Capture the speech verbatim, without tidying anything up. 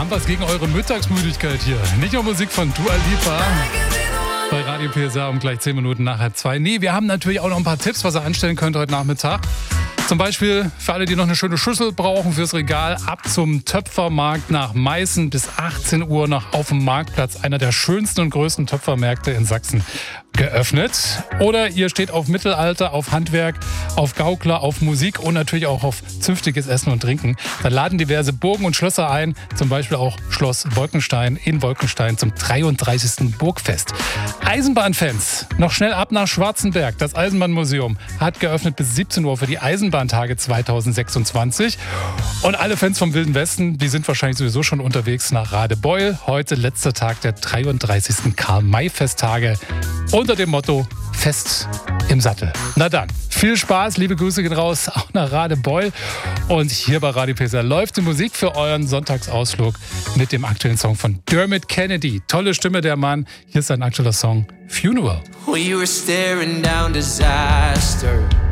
haben was gegen eure Mittagsmüdigkeit hier. Nicht nur Musik von Dua Lipa bei Radio P S A um gleich zehn Minuten nach halb zwei. Nee, wir haben natürlich auch noch ein paar Tipps, was ihr anstellen könnt heute Nachmittag. Zum Beispiel für alle, die noch eine schöne Schüssel brauchen fürs Regal, ab zum Töpfermarkt nach Meißen bis achtzehn Uhr noch auf dem Marktplatz, einer der schönsten und größten Töpfermärkte in Sachsen, geöffnet. Oder ihr steht auf Mittelalter, auf Handwerk, auf Gaukler, auf Musik und natürlich auch auf zünftiges Essen und Trinken. Da laden diverse Burgen und Schlösser ein, zum Beispiel auch Schloss Wolkenstein in Wolkenstein zum dreiunddreißigsten Burgfest. Eisenbahnfans, noch schnell ab nach Schwarzenberg. Das Eisenbahnmuseum hat geöffnet bis siebzehn Uhr für die Eisenbahntage zweitausendsechsundzwanzig. Und alle Fans vom Wilden Westen, die sind wahrscheinlich sowieso schon unterwegs nach Radebeul. Heute letzter Tag der dreiunddreißigsten Karl-May-Festtage unter dem Motto Fest im Sattel. Na dann, viel Spaß, liebe Grüße gehen raus, auch nach Radebeul. Und hier bei Radio P S A läuft die Musik für euren Sonntagsausflug mit dem aktuellen Song von Dermot Kennedy. Tolle Stimme der Mann. Hier ist sein aktueller Song Funeral. We were staring down disaster.